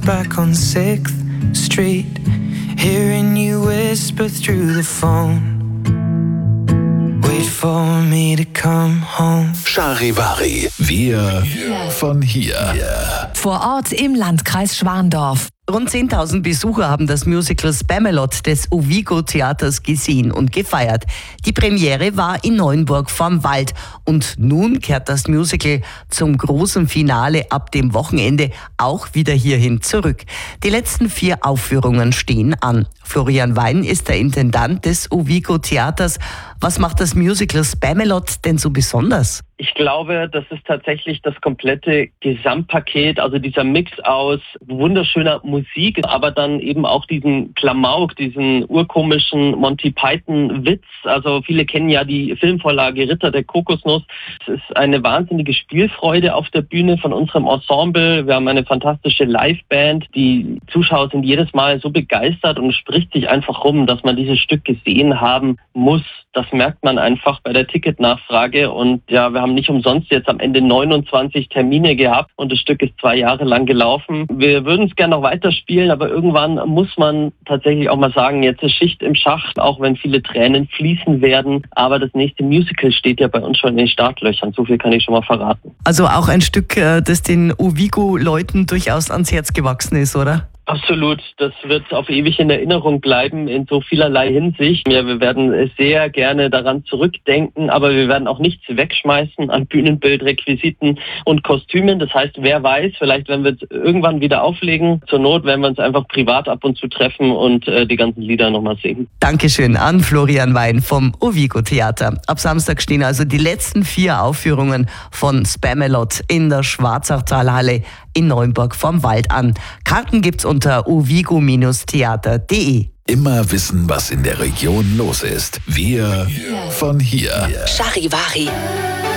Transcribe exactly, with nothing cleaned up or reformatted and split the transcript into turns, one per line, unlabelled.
back on sixth Street, hearing you whisper through the phone. Wait for me to come home.
Charivari, wir von hier.
Vor Ort im Landkreis Schwandorf.
Rund zehntausend Besucher haben das Musical Spamalot des Ovigo-Theaters gesehen und gefeiert. Die Premiere war in Neuenburg vorm Wald und nun kehrt das Musical zum großen Finale ab dem Wochenende auch wieder hierhin zurück. Die letzten vier Aufführungen stehen an. Florian Wein ist der Intendant des Ovigo-Theaters. Was macht das Musical Spamalot denn so besonders?
Ich glaube, das ist tatsächlich das komplette Gesamtpaket, also dieser Mix aus wunderschöner Musik, aber dann eben auch diesen Klamauk, diesen urkomischen Monty Python-Witz. Also viele kennen ja die Filmvorlage Ritter der Kokosnuss. Es ist eine wahnsinnige Spielfreude auf der Bühne von unserem Ensemble. Wir haben eine fantastische Liveband. Die Zuschauer sind jedes Mal so begeistert und es spricht sich einfach rum, dass man dieses Stück gesehen haben muss. Das merkt man einfach bei der Ticketnachfrage und ja, wir haben nicht umsonst jetzt am Ende neunundzwanzig Termine gehabt und das Stück ist zwei Jahre lang gelaufen. Wir würden es gerne noch weiterspielen, aber irgendwann muss man tatsächlich auch mal sagen, jetzt ist Schicht im Schacht, auch wenn viele Tränen fließen werden. Aber das nächste Musical steht ja bei uns schon in den Startlöchern. So viel kann ich schon mal verraten.
Also auch ein Stück, das den Ovigo-Leuten durchaus ans Herz gewachsen ist, oder?
Absolut, das wird auf ewig in Erinnerung bleiben in so vielerlei Hinsicht. Ja, wir werden sehr gerne daran zurückdenken, aber wir werden auch nichts wegschmeißen an Bühnenbild, Requisiten und Kostümen. Das heißt, wer weiß, vielleicht werden wir es irgendwann wieder auflegen. Zur Not werden wir uns einfach privat ab und zu treffen und äh, die ganzen Lieder nochmal singen.
Dankeschön an Florian Wein vom Ovigo Theater. Ab Samstag stehen also die letzten vier Aufführungen von Spamalot in der Schwarzachtalhalle in Neuenburg vorm Wald an. Karten gibt's unter ovigo Theater punkt de.
Immer wissen, was in der Region los ist. Wir von hier.
Charivari.